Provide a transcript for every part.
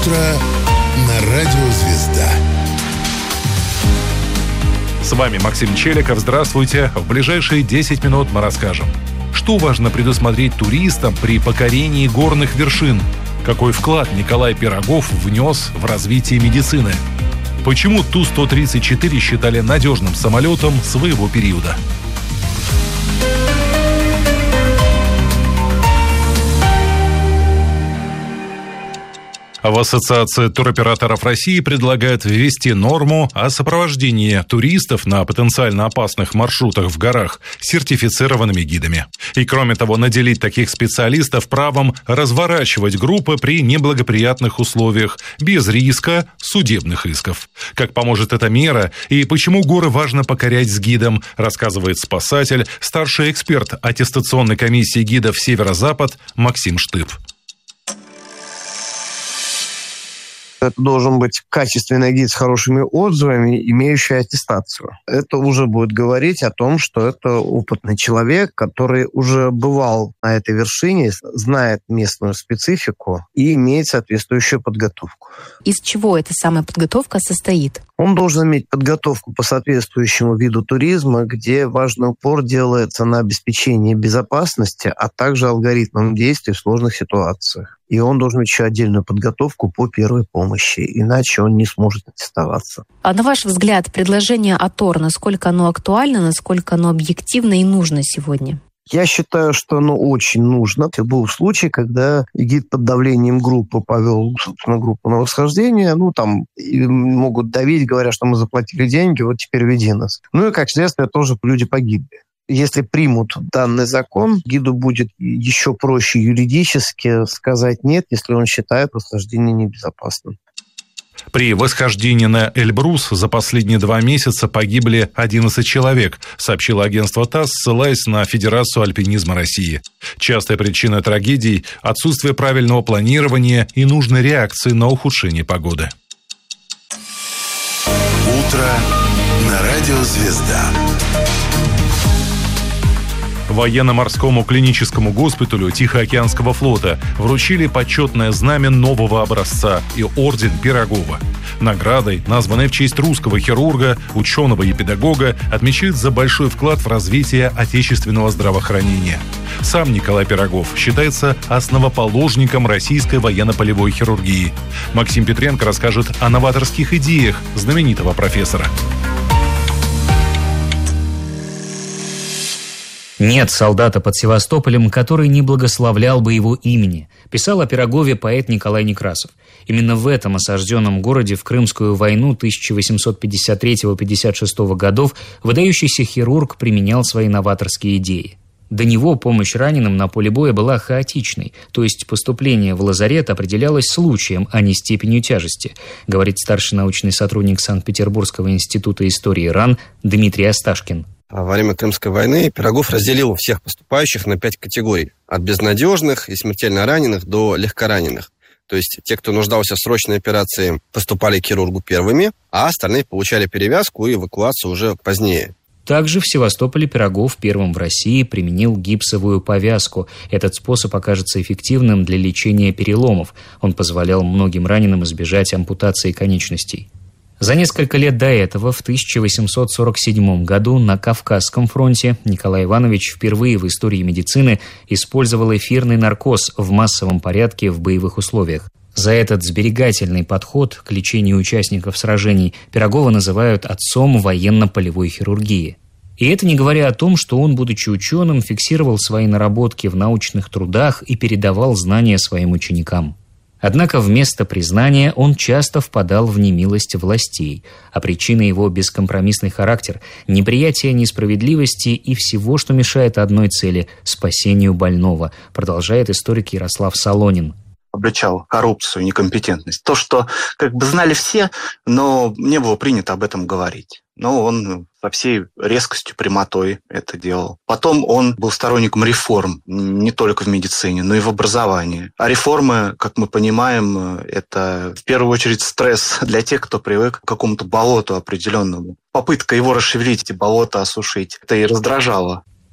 утро на радио «Звезда». С вами Максим Челиков. Здравствуйте. В ближайшие 10 минут мы расскажем, что важно предусмотреть туристам при покорении горных вершин, какой вклад Николай Пирогов внес в развитие медицины, почему Ту-134 считали надежным самолетом своего периода. В Ассоциации туроператоров России предлагают ввести норму о сопровождении туристов на потенциально опасных маршрутах в горах сертифицированными гидами. И, кроме того, наделить таких специалистов правом разворачивать группы при неблагоприятных условиях, без риска судебных исков. Как поможет эта мера и почему горы важно покорять с гидом, рассказывает спасатель, старший эксперт аттестационной комиссии гидов «Северо-Запад» Максим Штып. Это должен быть качественный гид с хорошими отзывами, имеющий аттестацию. Это уже будет говорить о том, что это опытный человек, который уже бывал на этой вершине, знает местную специфику и имеет соответствующую подготовку. Из чего эта самая подготовка состоит? Он должен иметь подготовку по соответствующему виду туризма, где важный упор делается на обеспечение безопасности, а также алгоритмам действий в сложных ситуациях. И он должен иметь еще отдельную подготовку по первой помощи, иначе он не сможет аттестоваться. А на ваш взгляд, предложение АТОР, насколько оно актуально, насколько оно объективно и нужно сегодня? Я считаю, что оно очень нужно. Был случай, когда гид под давлением группы повел, собственно, группу на восхождение. Там могут давить, говоря, что мы заплатили деньги, вот теперь веди нас. И, как следствие, тоже люди погибли. Если примут данный закон, гиду будет еще проще юридически сказать «нет», если он считает восхождение небезопасным. При восхождении на Эльбрус за последние 2 месяца погибли 11 человек, сообщило агентство ТАСС, ссылаясь на Федерацию альпинизма России. Частая причина трагедий – отсутствие правильного планирования и нужной реакции на ухудшение погоды. Утро на радио «Звезда». Военно-морскому клиническому госпиталю Тихоокеанского флота вручили почетное знамя нового образца и орден Пирогова. Наградой, названной в честь русского хирурга, ученого и педагога, отмечают за большой вклад в развитие отечественного здравоохранения. Сам Николай Пирогов считается основоположником российской военно-полевой хирургии. Максим Петренко расскажет о новаторских идеях знаменитого профессора. «Нет солдата под Севастополем, который не благословлял бы его имени», писал о Пирогове поэт Николай Некрасов. Именно в этом осажденном городе в Крымскую войну 1853-56 годов выдающийся хирург применял свои новаторские идеи. До него помощь раненым на поле боя была хаотичной, то есть поступление в лазарет определялось случаем, а не степенью тяжести, говорит старший научный сотрудник Санкт-Петербургского института истории ран Дмитрий Осташкин. Во время Крымской войны Пирогов разделил всех поступающих на 5 категорий. От безнадежных и смертельно раненых до легкораненых. То есть те, кто нуждался в срочной операции, поступали к хирургу первыми, а остальные получали перевязку и эвакуацию уже позднее. Также в Севастополе Пирогов первым в России применил гипсовую повязку. Этот способ окажется эффективным для лечения переломов. Он позволял многим раненым избежать ампутации конечностей. За несколько лет до этого, в 1847 году, на Кавказском фронте Николай Иванович впервые в истории медицины использовал эфирный наркоз в массовом порядке в боевых условиях. За этот сберегательный подход к лечению участников сражений Пирогова называют отцом военно-полевой хирургии. И это не говоря о том, что он, будучи ученым, фиксировал свои наработки в научных трудах и передавал знания своим ученикам. Однако вместо признания он часто впадал в немилость властей, а причина его бескомпромиссный характер, неприятие несправедливости и всего, что мешает одной цели – спасению больного, продолжает историк Ярослав Солонин. Обличал коррупцию, некомпетентность. То, что знали все, но не было принято об этом говорить. Но он со всей резкостью, прямотой это делал. Потом он был сторонником реформ, не только в медицине, но и в образовании. А реформы, как мы понимаем, это в первую очередь стресс для тех, кто привык к какому-то болоту определенному. Попытка его расшевелить, эти болота осушить, это и раздражало.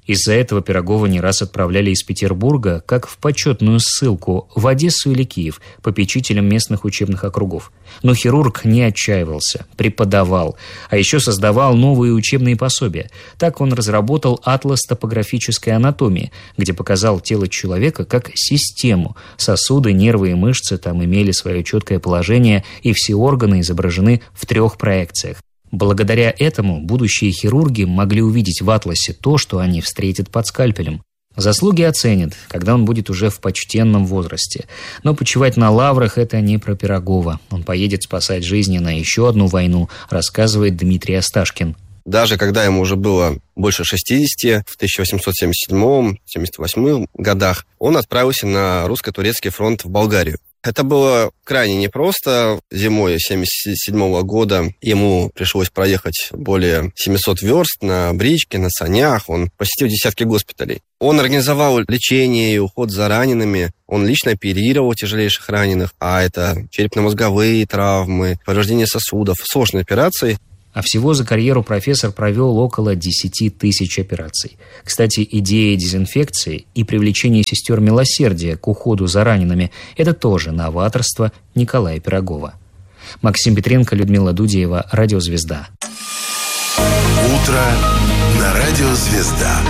Из-за этого Пирогова не раз отправляли из Петербурга, как в почетную ссылку, в Одессу или Киев, попечителям местных учебных округов. Но хирург не отчаивался, преподавал, а еще создавал новые учебные пособия. Так он разработал атлас топографической анатомии, где показал тело человека как систему. Сосуды, нервы и мышцы там имели свое четкое положение, и все органы изображены в 3 проекциях. Благодаря этому будущие хирурги могли увидеть в атласе то, что они встретят под скальпелем. Заслуги оценят, когда он будет уже в почтенном возрасте. Но почивать на лаврах – это не про Пирогова. Он поедет спасать жизни на еще одну войну, рассказывает Дмитрий Осташкин. Даже когда ему уже было больше 60, в 1877-78 годах, он отправился на русско-турецкий фронт в Болгарию. Это было крайне непросто. Зимой 1977 года ему пришлось проехать более 700 верст на бричке, на санях. Он посетил десятки госпиталей. Он организовал лечение и уход за ранеными. Он лично оперировал тяжелейших раненых. А это черепно-мозговые травмы, повреждение сосудов, сложные операции. А всего за карьеру профессор провел около 10 тысяч операций. Кстати, идея дезинфекции и привлечения сестер милосердия к уходу за ранеными – это тоже новаторство Николая Пирогова. Максим Петренко, Людмила Дудеева, Радиозвезда. Утро на Радиозвезда.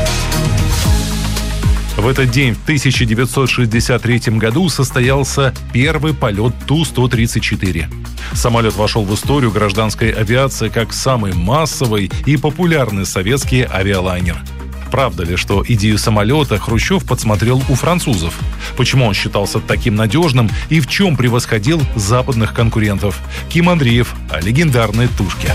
В этот день, в 1963 году, состоялся первый полет Ту-134. Самолет вошел в историю гражданской авиации как самый массовый и популярный советский авиалайнер. Правда ли, что идею самолета Хрущев подсмотрел у французов? Почему он считался таким надежным и в чем превосходил западных конкурентов? Ким Андреев о легендарной «Тушке».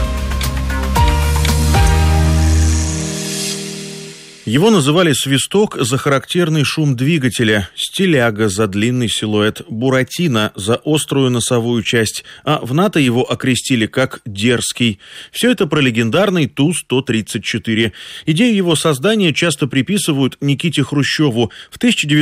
Его называли «свисток» за характерный шум двигателя, «стиляга» за длинный силуэт, «буратино» за острую носовую часть, а в НАТО его окрестили как «дерзкий». Все это про легендарный Ту-134. Идею его создания часто приписывают Никите Хрущеву. В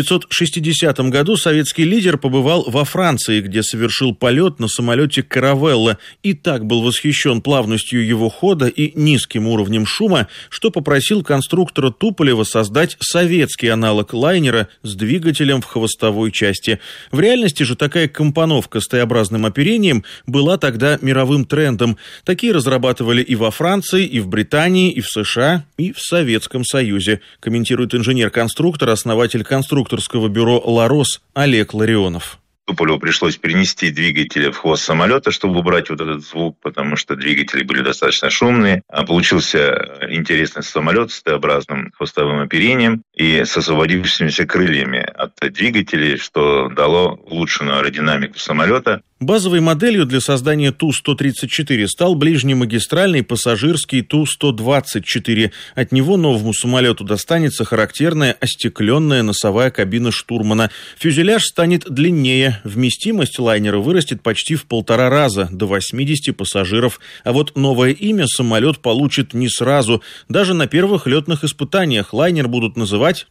1960 году советский лидер побывал во Франции, где совершил полет на самолете «Каравелла», и так был восхищен плавностью его хода и низким уровнем шума, что попросил конструктора Туполева создать советский аналог лайнера с двигателем в хвостовой части. В реальности же такая компоновка с Т-образным оперением была тогда мировым трендом. Такие разрабатывали и во Франции, и в Британии, и в США, и в Советском Союзе, комментирует инженер-конструктор, основатель конструкторского бюро «Ларос» Олег Ларионов. Туполеву пришлось перенести двигатели в хвост самолета, чтобы убрать вот этот звук, потому что двигатели были достаточно шумные. А получился интересный самолет с Т-образным хвостовым оперением и с освободившимися крыльями от двигателей, что дало улучшенную аэродинамику самолета. Базовой моделью для создания Ту-134 стал ближнемагистральный пассажирский Ту-124. От него новому самолету достанется характерная остекленная носовая кабина штурмана. Фюзеляж станет длиннее. Вместимость лайнера вырастет почти в 1,5 раза, до 80 пассажиров. А вот новое имя самолет получит не сразу. Даже на первых летных испытаниях лайнер будут называть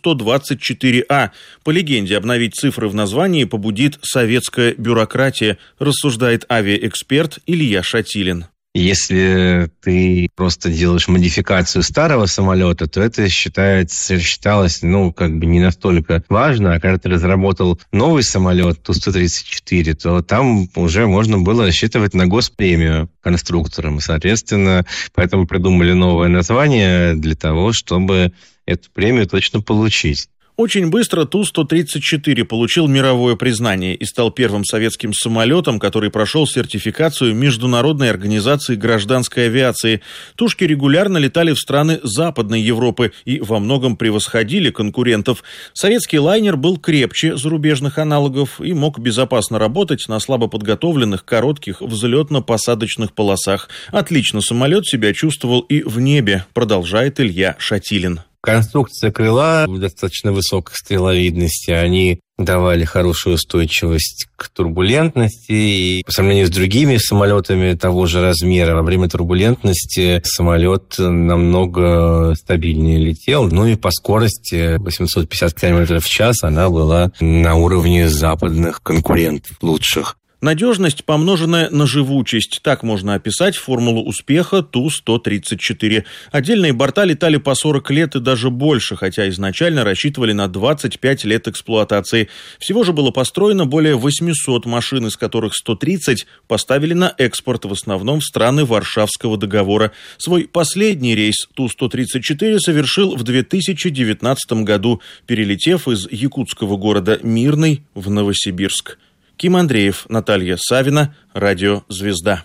Ту-124А. По легенде, обновить цифры в названии побудит советская бюрократия, рассуждает авиаэксперт Илья Шатилин. Если ты просто делаешь модификацию старого самолета, то это считалось, не настолько важно. А когда ты разработал новый самолет Ту-134, то там уже можно было рассчитывать на госпремию конструкторам. Соответственно, поэтому придумали новое название для того, чтобы эту премию точно получить. Очень быстро Ту-134 получил мировое признание и стал первым советским самолетом, который прошел сертификацию Международной организации гражданской авиации. Тушки регулярно летали в страны Западной Европы и во многом превосходили конкурентов. Советский лайнер был крепче зарубежных аналогов и мог безопасно работать на слабо подготовленных коротких взлетно-посадочных полосах. Отлично самолет себя чувствовал и в небе, продолжает Илья Шатилин. Конструкция крыла достаточно высокой стреловидности, они давали хорошую устойчивость к турбулентности. И по сравнению с другими самолетами того же размера, во время турбулентности самолет намного стабильнее летел. И по скорости 850 км в час она была на уровне западных конкурентов лучших. Надежность, помноженная на живучесть. Так можно описать формулу успеха Ту-134. Отдельные борта летали по 40 лет и даже больше, хотя изначально рассчитывали на 25 лет эксплуатации. Всего же было построено более 800 машин, из которых 130 поставили на экспорт, в основном в страны Варшавского договора. Свой последний рейс Ту-134 совершил в 2019 году, перелетев из якутского города Мирный в Новосибирск. Ким Андреев, Наталья Савина, Радио «Звезда».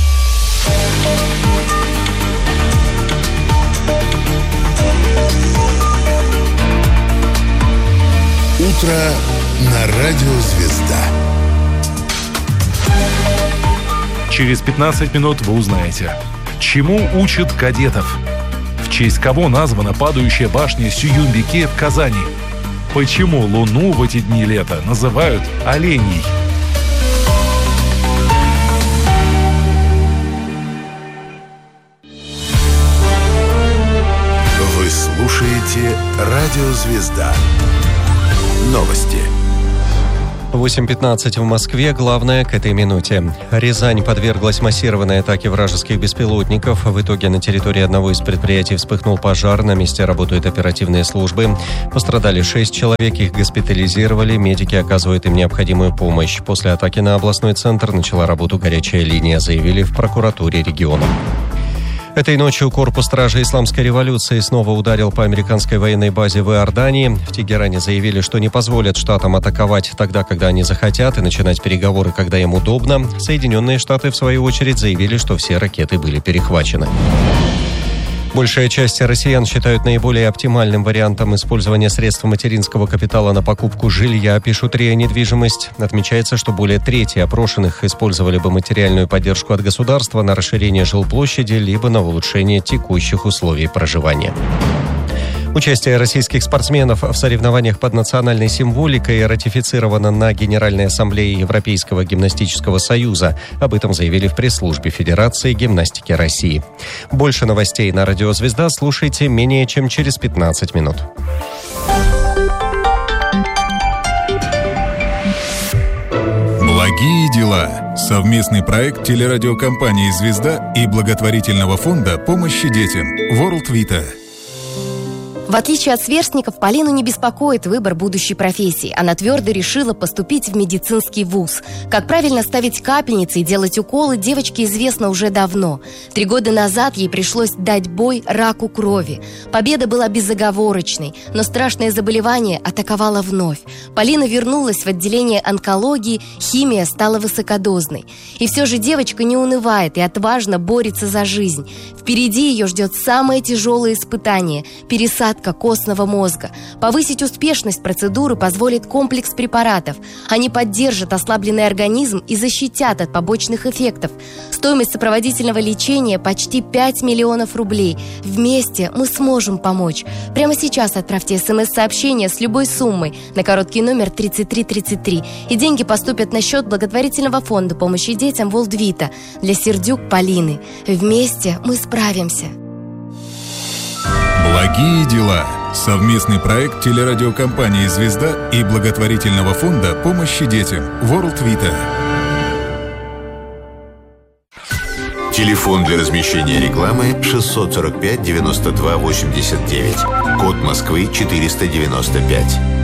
Утро на Радио «Звезда». Через 15 минут вы узнаете, чему учат кадетов, в честь кого названа падающая башня Сююмбике в Казани, почему Луну в эти дни лета называют оленей. Вы слушаете Радио «Звезда». Новости. 8:15 в Москве. Главное к этой минуте. Рязань подверглась массированной атаке вражеских беспилотников. В итоге на территории одного из предприятий вспыхнул пожар. На месте работают оперативные службы. Пострадали 6 человек. Их госпитализировали. Медики оказывают им необходимую помощь. После атаки на областной центр начала работу горячая линия, заявили в прокуратуре региона. Этой ночью корпус стражи Исламской революции снова ударил по американской военной базе в Иордании. В Тегеране заявили, что не позволят штатам атаковать тогда, когда они захотят, и начинать переговоры, когда им удобно. Соединенные Штаты, в свою очередь, заявили, что все ракеты были перехвачены. Большая часть россиян считают наиболее оптимальным вариантом использования средств материнского капитала на покупку жилья, пишут РИА Недвижимость. Отмечается, что более трети опрошенных использовали бы материальную поддержку от государства на расширение жилплощади либо на улучшение текущих условий проживания. Участие российских спортсменов в соревнованиях под национальной символикой ратифицировано на Генеральной Ассамблее Европейского гимнастического союза. Об этом заявили в пресс-службе Федерации гимнастики России. Больше новостей на Радио «Звезда» слушайте менее чем через 15 минут. Благие дела. Совместный проект телерадиокомпании «Звезда» и благотворительного фонда помощи детям World Vita. В отличие от сверстников, Полину не беспокоит выбор будущей профессии. Она твердо решила поступить в медицинский вуз. Как правильно ставить капельницы и делать уколы, девочке известно уже давно. 3 года назад ей пришлось дать бой раку крови. Победа была безоговорочной, но страшное заболевание атаковало вновь. Полина вернулась в отделение онкологии, химия стала высокодозной. И все же девочка не унывает и отважно борется за жизнь. Впереди ее ждет самое тяжелое испытание – пересадка костного мозга. Повысить успешность процедуры позволит комплекс препаратов. Они поддержат ослабленный организм и защитят от побочных эффектов. Стоимость сопроводительного лечения почти 5 миллионов рублей. Вместе мы сможем помочь. Прямо сейчас отправьте СМС-сообщение с любой суммой на короткий номер 3333. И деньги поступят на счет благотворительного фонда помощи детям World Vita для Сердюк Полины. Вместе мы справимся. Благие дела. Совместный проект телерадиокомпании «Звезда» и благотворительного фонда помощи детям World Vita. Телефон для размещения рекламы 645 92 89. Код Москвы 495.